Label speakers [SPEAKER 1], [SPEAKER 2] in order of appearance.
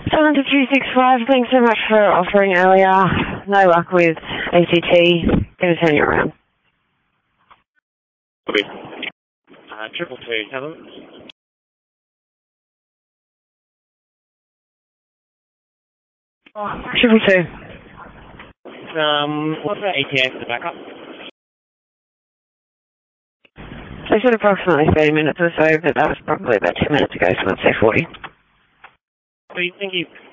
[SPEAKER 1] 72365, thanks so much for offering earlier. No luck with ACT. Gonna turn you around.
[SPEAKER 2] Okay. 222, hello.
[SPEAKER 1] Oh, 222.
[SPEAKER 2] What's the ATA for the backup?
[SPEAKER 1] They said approximately 30 minutes or so, but that was probably about 10 minutes ago, so let's say 40.
[SPEAKER 2] Thank you.